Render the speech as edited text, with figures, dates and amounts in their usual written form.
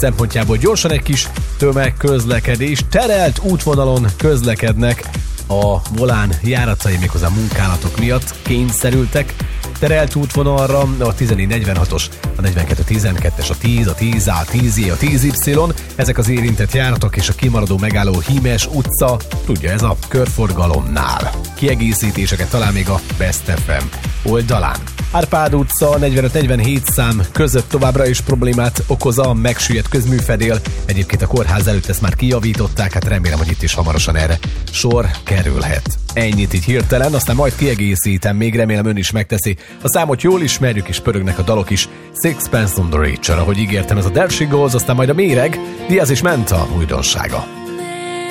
szempontjából gyorsan egy kis tömegközlekedés, terelt útvonalon közlekednek a volán járatai, méghozzá munkálatok miatt kényszerültek terelt útvonalra, a 1446-os, a 4212-es, a 10, a 10A, a 10J, a 10Y, ezek az érintett járatok és a kimaradó megálló Hímes utca, tudja, ez a körforgalomnál. Kiegészítéseket talál még a Best FM oldalán. Árpád utca 45-47 szám között továbbra is problémát okoz a megsüllyedt közműfedél. Egyébként a kórház előtt ezt már kijavították, hát remélem, hogy itt is hamarosan erre sor kerülhet. Ennyit így hirtelen, aztán majd kiegészítem, még remélem ön is megteszi. A számot jól ismerjük, és pörögnek a dalok is. Sixpence None the Richer, ahogy ígértem, ez a There She Goes, aztán majd a méreg, Diaz és Menta újdonsága.